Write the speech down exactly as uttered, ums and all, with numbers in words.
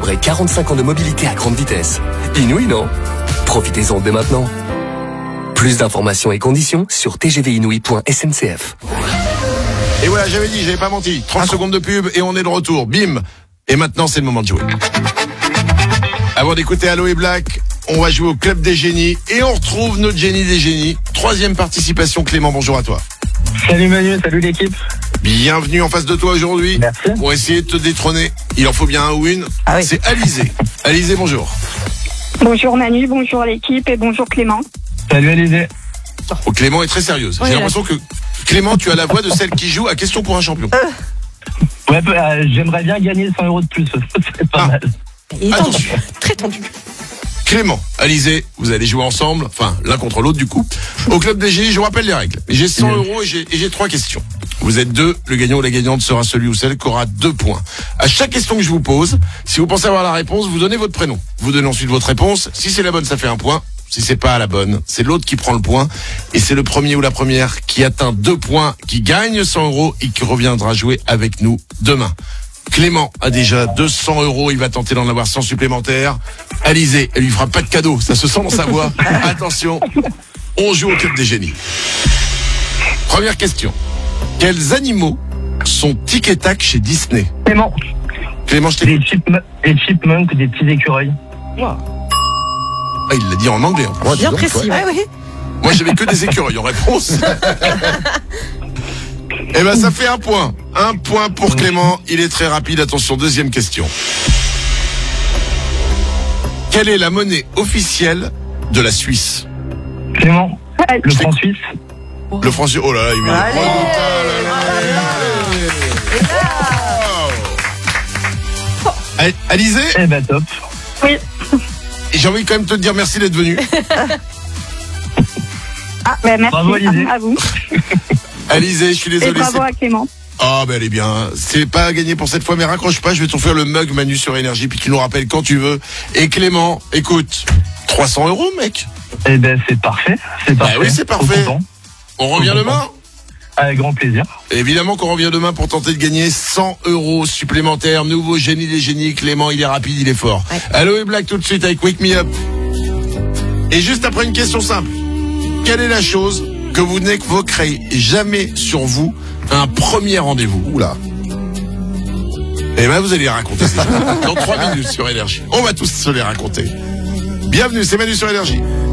célébrer quarante-cinq ans de mobilité à grande vitesse. Inouï, non? Profitez-en dès maintenant. Plus d'informations et conditions sur t g v inouï point s n c f. Et voilà, j'avais dit, j'avais pas menti. trente secondes de pub et on est de retour. Bim. Et maintenant, c'est le moment de jouer. Avant d'écouter Aloe Black, on va jouer au Club des Génies et on retrouve notre génie des génies. Troisième participation, Clément, bonjour à toi. Salut Manu, salut l'équipe. Bienvenue en face de toi aujourd'hui. Merci. Pour essayer de te détrôner. Il en faut bien un ou une. Ah oui. C'est Alizé. Alizé, bonjour. Bonjour Manu, bonjour l'équipe et bonjour Clément. Salut Alizé. Oh, Clément est très sérieuse. Oui, J'ai là. l'impression que Clément, tu as la voix de celle qui joue à Question pour un champion. Ouais, euh, j'aimerais bien gagner cent euros de plus. C'est pas Ah. mal. Il est tendu, Attention. très tendu. Clément, Alizé, vous allez jouer ensemble, enfin l'un contre l'autre du coup. Au Club des Génies, je vous rappelle les règles. J'ai cent euros et j'ai, et j'ai trois questions. Vous êtes deux, le gagnant ou la gagnante sera celui ou celle qui aura deux points. À chaque question que je vous pose, si vous pensez avoir la réponse, vous donnez votre prénom. Vous donnez ensuite votre réponse. Si c'est la bonne, ça fait un point. Si c'est pas la bonne, c'est l'autre qui prend le point. Et c'est le premier ou la première qui atteint deux points, qui gagne cent euros et qui reviendra jouer avec nous demain. Clément a déjà deux cents euros, il va tenter d'en avoir cent supplémentaires. Alizé, elle lui fera pas de cadeau, ça se sent dans sa voix. Attention, on joue au Club des Génies. Première question. Quels animaux sont tic et tac chez Disney? Clément, Clément, je t'ai... les, chipm- les chipmunks, des petits écureuils. Ah, il l'a dit en anglais. En plus. Bien précis. Ah oui. Moi, j'avais que des écureuils en réponse. Eh ben, ça fait un point. Un point pour Clément. Il est très rapide. Attention, deuxième question. Quelle est la monnaie officielle de la Suisse? Clément, le franc suisse. Le franc suisse. Oh là là, il met le Allez. point. Oh là là. Allez, Alizé, Eh ben top. Oui, j'ai envie quand même de te dire merci d'être venu. ah, bah, merci Bravo, Alizé. à, à vous Alizé, je suis et désolé. bravo c'est- à Clément. Ah, ben elle est bien. C'est pas gagné pour cette fois, mais raccroche pas, je vais t'offrir le mug Manu sur Énergie, puis tu nous rappelles quand tu veux. Et Clément, écoute, trois cents euros, mec. Eh ben c'est parfait. C'est Bah parfait. oui, c'est Trop parfait. content. On revient Trop demain? content. Avec grand plaisir. Évidemment qu'on revient demain pour tenter de gagner cent euros supplémentaires. Nouveau génie des génies. Clément, il est rapide, il est fort. Ouais. Allo et Black tout de suite avec Wake Me Up. Et juste après une question simple. Quelle est la chose que vous n'évoquerez jamais sur vous à un premier rendez-vous? Oula. Eh ben, vous allez les raconter ça. Dans trois minutes sur Énergie. On va tous se les raconter. Bienvenue, c'est Manu sur Énergie.